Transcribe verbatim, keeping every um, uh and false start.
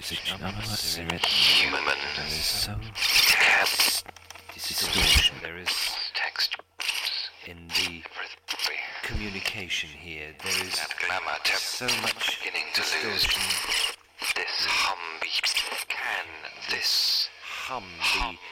message numbers in it. Human. There is so Cats. distortion. There is Text. in the communication here. There is Glamour. so much Beginning to lose. distortion. This hum be. Can this Hum, hum